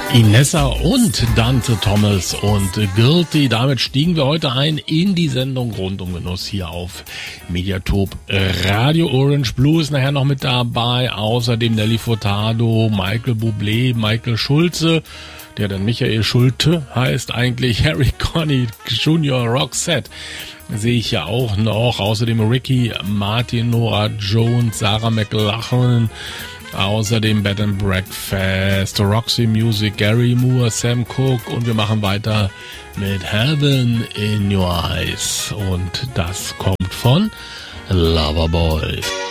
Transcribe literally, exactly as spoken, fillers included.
Inessa und Dante Thomas und Guilty. Damit stiegen wir heute ein in die Sendung Rund um Genuss hier auf Mediatop Radio. Orange Blue ist nachher noch mit dabei. Außerdem Nelly Furtado, Michael Bublé, Michael Schulze, der dann Michael Schulte heißt eigentlich, Harry Connick Junior Roxette sehe ich ja auch noch. Außerdem Ricky Martin, Nora Jones, Sarah McLachlan. Außerdem Bed and Breakfast, Roxy Music, Gary Moore, Sam Cooke und wir machen weiter mit Heaven in Your Eyes und das kommt von Loverboy.